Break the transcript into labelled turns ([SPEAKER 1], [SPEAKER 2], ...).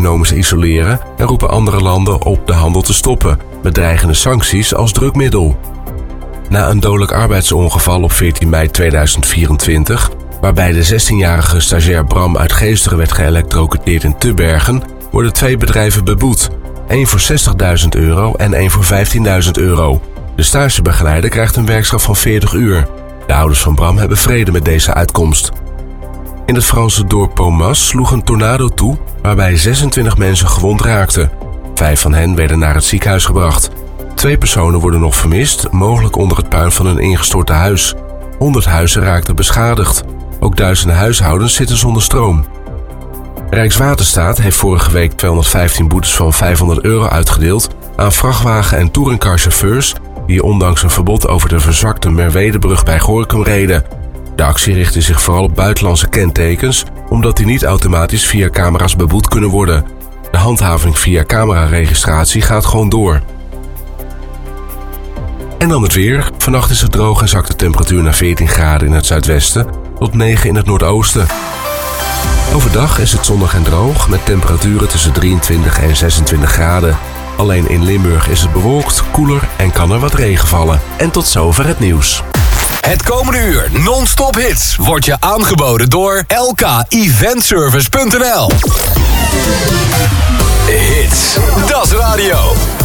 [SPEAKER 1] economisch isoleren en roepen andere landen op de handel te stoppen, met dreigende sancties als drukmiddel. Na een dodelijk arbeidsongeval op 14 mei 2024, waarbij de 16-jarige stagiair Bram uit Geesteren werd geëlektrocuteerd in Tubbergen, worden 2 bedrijven beboet. 1 voor €60.000 en 1 voor €15.000. De stagebegeleider krijgt een werkstraf van 40 uur. De ouders van Bram hebben vrede met deze uitkomst. In het Franse dorp Pomas sloeg een tornado toe, waarbij 26 mensen gewond raakten. 5 van hen werden naar het ziekenhuis gebracht. 2 personen worden nog vermist, mogelijk onder het puin van een ingestorte huis. 100 huizen raakten beschadigd. Ook duizenden huishoudens zitten zonder stroom. Rijkswaterstaat heeft vorige week 215 boetes van €500 uitgedeeld aan vrachtwagen- en touringcarchauffeurs die ondanks een verbod over de verzwakte Merwedebrug bij Gorinchem reden. De actie richtte zich vooral op buitenlandse kentekens, omdat die niet automatisch via camera's beboet kunnen worden. De handhaving via cameraregistratie gaat gewoon door. En dan het weer. Vannacht is het droog en zakt de temperatuur naar 14 graden in het zuidwesten tot 9 in het noordoosten. Overdag is het zonnig en droog met temperaturen tussen 23 en 26 graden. Alleen in Limburg is het bewolkt, koeler en kan er wat regen vallen. En tot zover het nieuws.
[SPEAKER 2] Het komende uur non-stop hits wordt je aangeboden door lkeventservice.nl. Hits, dat is radio.